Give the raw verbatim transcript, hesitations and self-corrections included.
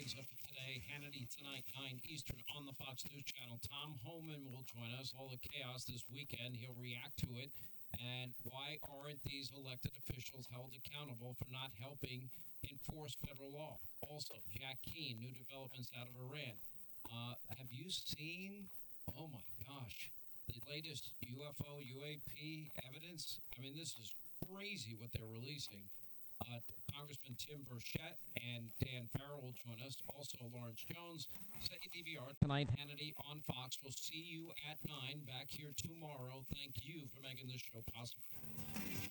brings up today. Hannity tonight, nine Eastern on the Fox News Channel. Tom Homan will join us. All the chaos this weekend, he'll react to it. And why aren't these elected officials held accountable for not helping enforce federal law? Also, Jack Keane, new developments out of Iran. Uh, have you seen, oh my gosh, the latest U F O, U A P evidence? I mean, this is crazy what they're releasing. Uh, Congressman Tim Burchett and Dan Farrell will join us. Also, Lawrence Jones. Set your D V R tonight, Hannity on Fox. We'll see you at nine back here tomorrow. Thank you for making this show possible.